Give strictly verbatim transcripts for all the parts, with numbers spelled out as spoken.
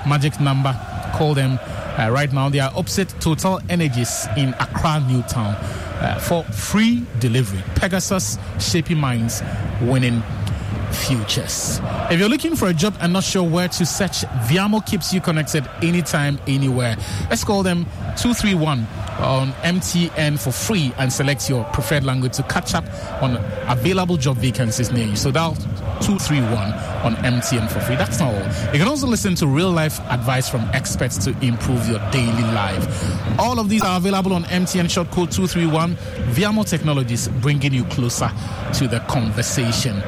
magic number. Call them uh, right now. They are opposite Total Energies in Accra, Newtown, uh, for free delivery. Pegasus, shaping minds, winning futures. If you're looking for a job and not sure where to search, Viamo keeps you connected anytime, anywhere. Let's call them two three one on M T N for free and select your preferred language to catch up on available job vacancies near you. So dial two three one on M T N for free. That's not all. You can also listen to real life advice from experts to improve your daily life. All of these are available on M T N short code two three one. Viamo Technologies, bringing you closer to the conversation.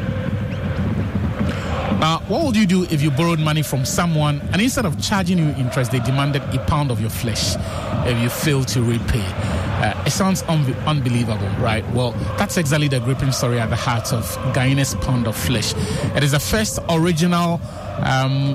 Now, what would you do if you borrowed money from someone and instead of charging you interest, they demanded a pound of your flesh if you failed to repay? Uh, it sounds un- unbelievable, right? Well, that's exactly the gripping story at the heart of Guinness Pound of Flesh. It is the first original um,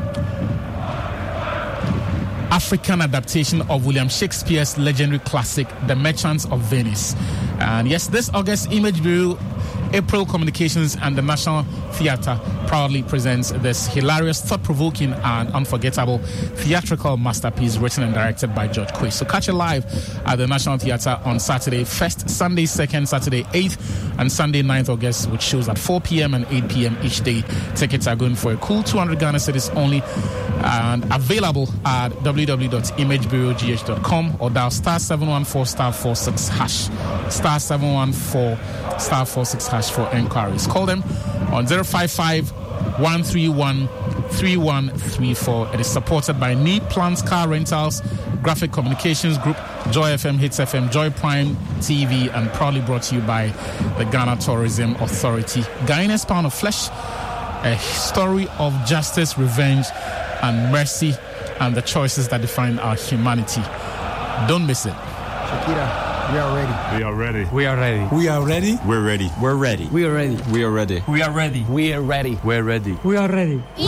African adaptation of William Shakespeare's legendary classic, The Merchants of Venice. And yes, this August, Image Bureau, April Communications and the National Theatre proudly presents this hilarious, thought-provoking and unforgettable theatrical masterpiece written and directed by George Quay. So catch it live at the National Theatre on Saturday first, Sunday second, Saturday eighth, and Sunday ninth August, which shows at four p.m. and eight p.m. each day. Tickets are going for a cool two hundred Ghana cedis only and available at w w w dot image bureau g h dot com or dial star seven one four star four six hash. Star seven one four star four six hash for enquiries. Call them on zero five five one three one three one three four. It is supported by Need Plans Car Rentals, Graphic Communications Group, Joy F M, Hits F M, Joy Prime T V, and proudly brought to you by the Ghana Tourism Authority. Guinness Pound of Flesh, a story of justice, revenge, and mercy, and the choices that define our humanity. Don't miss it. Shakira. We are ready. We are ready. We are ready. We are ready. We're ready. We're ready. We are ready. We are ready. We are ready. We are ready. We're ready. We are ready. We